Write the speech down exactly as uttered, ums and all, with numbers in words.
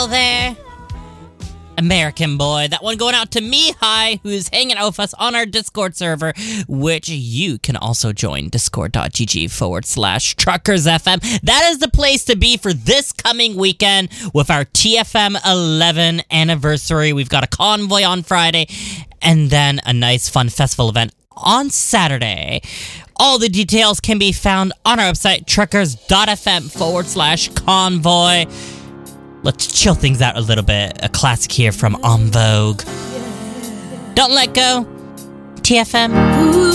there, American boy. That one going out to Mihai, who's hanging out with us on our Discord server, which you can also join, discord.gg forward slash truckers FM. That is the place to be for this coming weekend with our T F M eleven anniversary. We've got a convoy on Friday, and then a nice fun festival event on Saturday. All the details can be found on our website, truckers.fm forward slash convoy. Let's chill things out a little bit. A classic here from En Vogue. Don't Let Go, T F M.